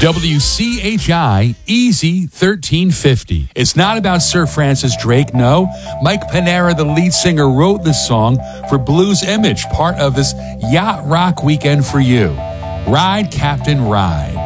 WCHI Easy 1350. It's not about Sir Francis Drake, no. Mike Panera, the lead singer, wrote this song for Blues Image, part of this Yacht Rock Weekend for You. Ride, Captain, Ride.